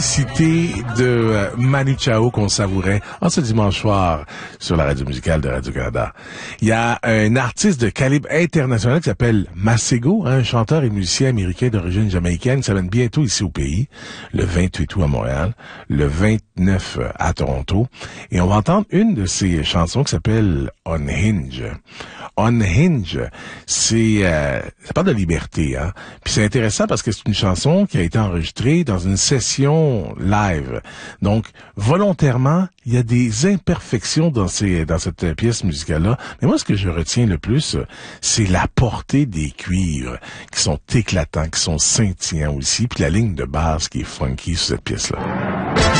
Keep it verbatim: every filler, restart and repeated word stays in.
Cité de euh, Manu Chao qu'on savourait en ce dimanche soir sur la radio musicale de Radio-Canada. Il y a un artiste de calibre international qui s'appelle Masego, hein, un chanteur et musicien américain d'origine jamaïcaine qui s'amène bientôt ici au pays, le vingt-huit août à Montréal, le vingt-neuf à Toronto. Et on va entendre une de ses chansons qui s'appelle Unhinge. Unhinge, c'est euh, ça parle de liberté, hein. Puis c'est intéressant parce que c'est une chanson qui a été enregistrée dans une session live. Donc volontairement, il y a des imperfections dans ces dans cette pièce musicale-là. Mais moi, ce que je retiens le plus, c'est la portée des cuivres qui sont éclatants, qui sont scintillants aussi, puis la ligne de basse qui est funky sur cette pièce-là.